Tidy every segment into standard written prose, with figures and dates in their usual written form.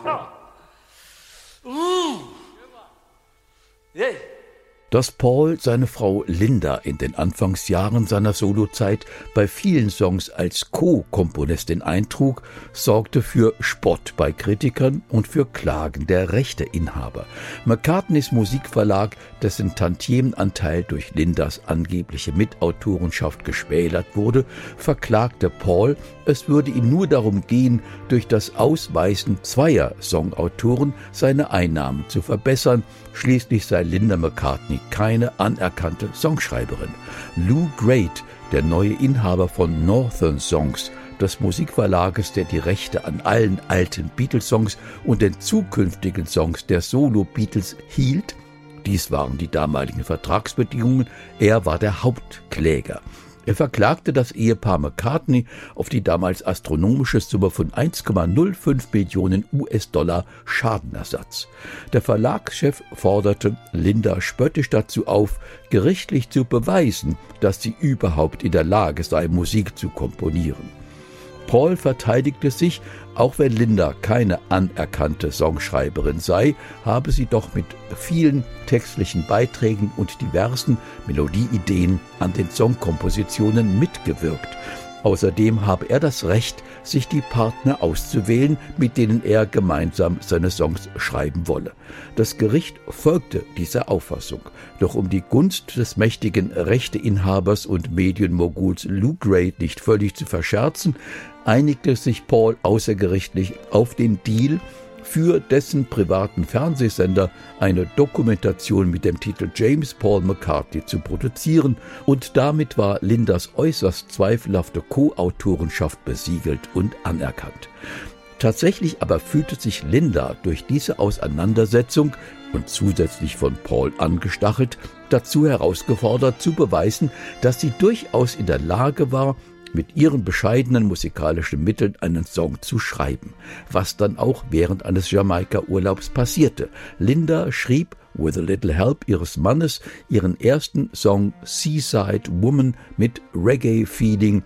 Dass Paul seine Frau Linda in den Anfangsjahren seiner Solozeit bei vielen Songs als Co-Komponistin eintrug, sorgte für Spott bei Kritikern und für Klagen der Rechteinhaber. McCartneys Musikverlag, dessen Tantiemenanteil durch Lindas angebliche Mitautorenschaft geschmälert wurde, verklagte Paul, es würde ihm nur darum gehen, durch das Ausweisen zweier Songautoren seine Einnahmen zu verbessern. Schließlich sei Linda McCartney keine anerkannte Songschreiberin. Lou Grade, der neue Inhaber von Northern Songs, des Musikverlages, der die Rechte an allen alten Beatles-Songs und den zukünftigen Songs der Solo-Beatles hielt, dies waren die damaligen Vertragsbedingungen, er war der Hauptkläger. Er verklagte das Ehepaar McCartney auf die damals astronomische Summe von 1,05 Millionen US-Dollar Schadenersatz. Der Verlagschef forderte Linda spöttisch dazu auf, gerichtlich zu beweisen, dass sie überhaupt in der Lage sei, Musik zu komponieren. Paul verteidigte sich, auch wenn Linda keine anerkannte Songschreiberin sei, habe sie doch mit vielen textlichen Beiträgen und diversen Melodieideen an den Songkompositionen mitgewirkt. Außerdem habe er das Recht, sich die Partner auszuwählen, mit denen er gemeinsam seine Songs schreiben wolle. Das Gericht folgte dieser Auffassung. Doch um die Gunst des mächtigen Rechteinhabers und Medienmoguls Lou Grade nicht völlig zu verscherzen, einigte sich Paul außergerichtlich auf den Deal, für dessen privaten Fernsehsender eine Dokumentation mit dem Titel James Paul McCartney zu produzieren, und damit war Lindas äußerst zweifelhafte Co-Autorenschaft besiegelt und anerkannt. Tatsächlich aber fühlte sich Linda durch diese Auseinandersetzung und zusätzlich von Paul angestachelt dazu herausgefordert zu beweisen, dass sie durchaus in der Lage war, mit ihren bescheidenen musikalischen Mitteln einen Song zu schreiben, was dann auch während eines Jamaika-Urlaubs passierte. Linda schrieb, with a little help ihres Mannes, ihren ersten Song Seaside Woman mit Reggae-Feeling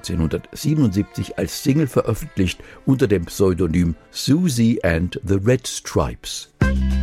1977 als Single veröffentlicht unter dem Pseudonym Susie and the Red Stripes.